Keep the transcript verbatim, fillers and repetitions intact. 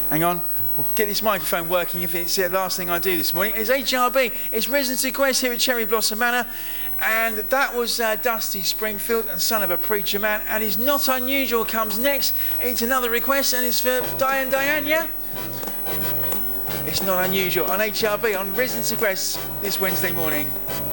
Hang on. We'll get this microphone working if it's the last thing I do this morning. It's H R B. It's Residence Request here at Cherry Blossom Manor. And that was uh, Dusty Springfield and Son of a Preacher Man. And It's Not Unusual comes next. It's another request and it's for Diane Diane, yeah? It's Not Unusual on H R B on Residence Request this Wednesday morning.